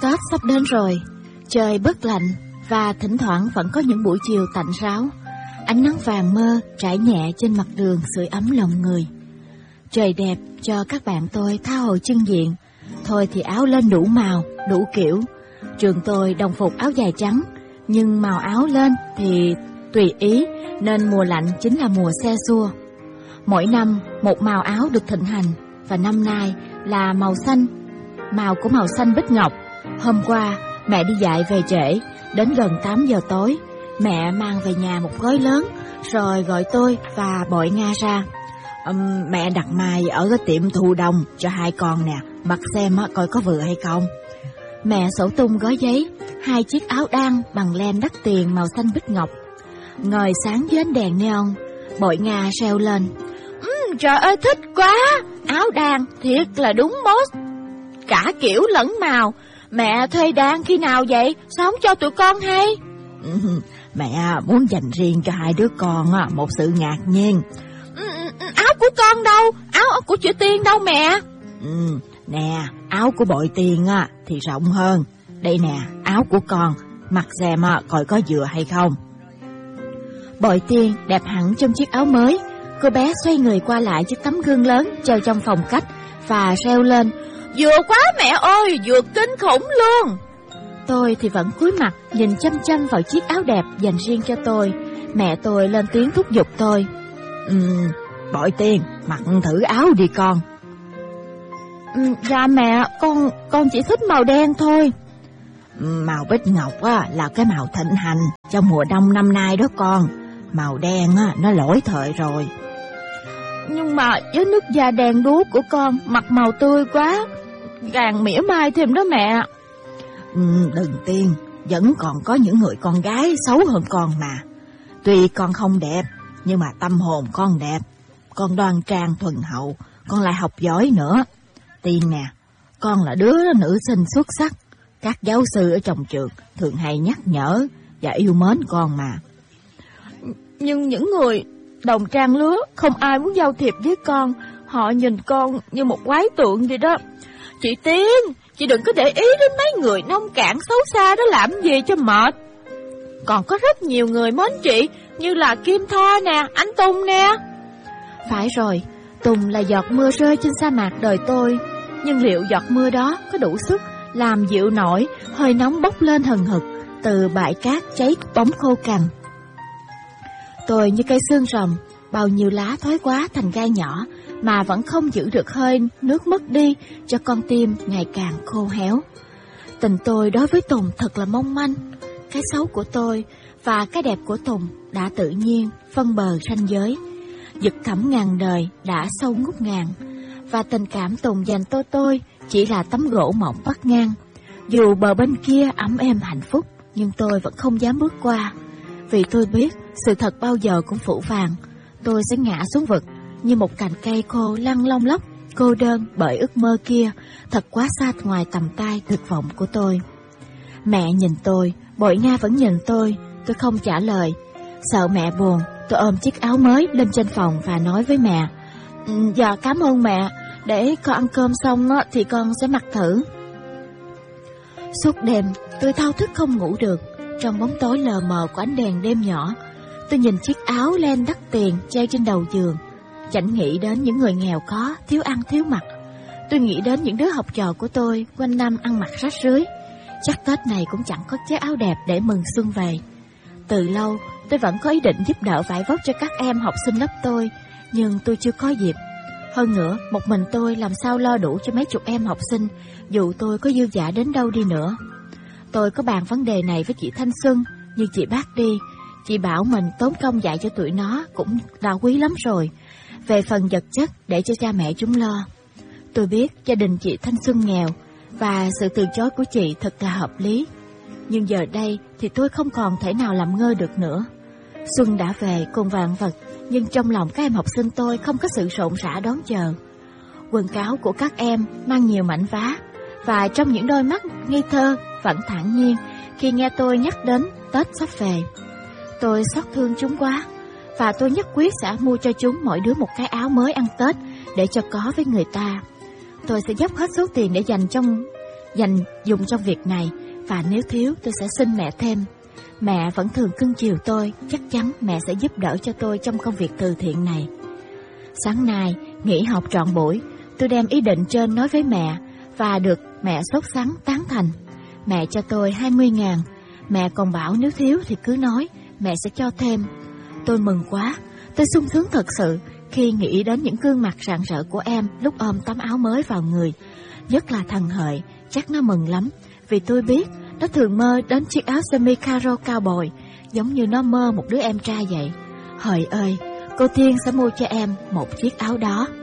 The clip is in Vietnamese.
Tết sắp đến rồi, trời bớt lạnh và thỉnh thoảng vẫn có những buổi chiều tạnh ráo. Ánh nắng vàng mơ trải nhẹ trên mặt đường sưởi ấm lòng người. Trời đẹp cho các bạn tôi tha hồ trưng diện. Thôi thì áo lên đủ màu, đủ kiểu. Trường tôi đồng phục áo dài trắng, nhưng màu áo lên thì tùy ý, nên mùa lạnh chính là mùa se xua. Mỗi năm một màu áo được thịnh hành, và năm nay là màu xanh, màu của màu xanh bích ngọc. Hôm qua mẹ đi dạy về trễ, đến gần 8 giờ tối, mẹ mang về nhà một gói lớn, rồi gọi tôi và Bội Nga ra. Mẹ đặt mai ở cái tiệm Thu Đông cho hai con nè, mặc xem coi có vừa hay không. Mẹ xổ tung gói giấy, 2 chiếc áo đan bằng len đắt tiền màu xanh bích ngọc, ngời sáng dưới ánh đèn neon. Bội Nga reo lên: Trời ơi, thích quá! Áo đan thiệt là đúng mốt, cả kiểu lẫn màu. Mẹ thuê đan khi nào vậy? Sao không cho tụi con hay? Mẹ muốn dành riêng cho hai đứa con một sự ngạc nhiên. Áo của con đâu? Áo của chị Tiên đâu mẹ? Nè, áo của Bội Tiên thì rộng hơn. Đây nè, áo của con, mặc xem coi có vừa hay không. Bội Tiên đẹp hẳn trong chiếc áo mới. Cô bé xoay người qua lại chiếc tấm gương lớn treo trong phòng khách và reo lên: Vừa quá mẹ ơi, vừa kinh khủng luôn. Tôi thì vẫn cúi mặt nhìn chăm chăm vào chiếc áo đẹp dành riêng cho tôi. Mẹ tôi lên tiếng thúc giục tôi: Bội Tiên, mặc thử áo đi con. Dạ mẹ, con chỉ thích màu đen thôi. Màu bích ngọc là cái màu thịnh hành trong mùa đông năm nay đó con. Màu đen nó lỗi thời rồi. Nhưng mà với nước da đen đuốc của con, mặt màu tươi quá, càng mỉa mai thêm đó mẹ. Đừng Tiên, vẫn còn có những người con gái xấu hơn con mà. Tuy con không đẹp, nhưng mà tâm hồn con đẹp. Con đoan trang thuần hậu, con lại học giỏi nữa. Tiên nè, con là đứa nữ sinh xuất sắc. Các giáo sư ở trong trường thường hay nhắc nhở và yêu mến con mà. Nhưng những người đồng trang lứa không ai muốn giao thiệp với con. Họ nhìn con như một quái tượng vậy đó. Chị Tiên, chị đừng có để ý đến mấy người nông cạn xấu xa đó làm gì cho mệt. Còn có rất nhiều người mến chị, như là Kim Thoa nè, anh Tùng nè. Phải rồi, Tùng là giọt mưa rơi trên sa mạc đời tôi. Nhưng liệu giọt mưa đó có đủ sức làm dịu nổi hơi nóng bốc lên hừng hực từ bãi cát cháy bóng khô cằn? Tôi như cây xương rồng, bao nhiêu lá thoái quá thành gai nhỏ mà vẫn không giữ được hơi nước mất đi, cho con tim ngày càng khô héo. Tình tôi đối với Tùng thật là mong manh. Cái xấu của tôi và cái đẹp của Tùng đã tự nhiên phân bờ ranh giới. Vực thẳm ngàn đời đã sâu ngút ngàn, và tình cảm Tùng dành tôi chỉ là tấm gỗ mỏng vắt ngang. Dù bờ bên kia ấm êm hạnh phúc, nhưng tôi vẫn không dám bước qua. Vì tôi biết sự thật bao giờ cũng phũ phàng. Tôi sẽ ngã xuống vực như một cành cây khô lăn lông lốc, cô đơn bởi ước mơ kia thật quá xa ngoài tầm tay tuyệt vọng của tôi. Mẹ nhìn tôi, Bội Nga vẫn nhìn tôi không trả lời. Sợ mẹ buồn, tôi ôm chiếc áo mới lên trên phòng và nói với mẹ: Dạ cảm ơn mẹ, để con ăn cơm xong thì con sẽ mặc thử. Suốt đêm tôi thao thức không ngủ được. Trong bóng tối lờ mờ của ánh đèn đêm nhỏ, tôi nhìn chiếc áo len đắt tiền treo trên đầu giường, chẳng nghĩ đến những người nghèo khó, thiếu ăn thiếu mặc. Tôi nghĩ đến những đứa học trò của tôi quanh năm ăn mặc rách rưới. Chắc Tết này cũng chẳng có chiếc áo đẹp để mừng xuân về. Từ lâu tôi vẫn có ý định giúp đỡ vải vóc cho các em học sinh lớp tôi, nhưng tôi chưa có dịp. Hơn nữa, một mình tôi làm sao lo đủ cho mấy chục em học sinh, dù tôi có dư dả đến đâu đi nữa. Tôi có bàn vấn đề này với chị Thanh Xuân, nhưng chị bác đi. Chị bảo mình tốn công dạy cho tụi nó cũng là quý lắm rồi. Về phần vật chất để cho cha mẹ chúng lo. Tôi biết gia đình chị Thanh Xuân nghèo, và sự từ chối của chị thật là hợp lý. Nhưng giờ đây thì tôi không còn thể nào làm ngơ được nữa. Xuân đã về cùng vạn vật, nhưng trong lòng các em học sinh tôi không có sự rộn rã đón chờ. Quần áo của các em mang nhiều mảnh vá, và trong những đôi mắt ngây thơ vẫn thản nhiên khi nghe tôi nhắc đến Tết sắp về. Tôi xót thương chúng quá, và tôi nhất quyết sẽ mua cho chúng mỗi đứa một cái áo mới ăn Tết để cho có với người ta. Tôi sẽ dốc hết số tiền để dành dành dùng trong việc này, và nếu thiếu tôi sẽ xin mẹ thêm. Mẹ vẫn thường cưng chiều tôi, chắc chắn mẹ sẽ giúp đỡ cho tôi trong công việc từ thiện này. Sáng nay, nghỉ học trọn buổi, tôi đem ý định trên nói với mẹ và được mẹ sốt sắng tán thành. Mẹ cho tôi 20.000, mẹ còn bảo nếu thiếu thì cứ nói, mẹ sẽ cho thêm. Tôi mừng quá, tôi sung sướng thật sự khi nghĩ đến những gương mặt rạng rỡ của em lúc ôm tấm áo mới vào người. Nhất là thằng Hợi, chắc nó mừng lắm, vì tôi biết nó thường mơ đến chiếc áo sơ mi caro cao bồi, giống như nó mơ một đứa em trai vậy. Hợi ơi, cô Thiên sẽ mua cho em một chiếc áo đó.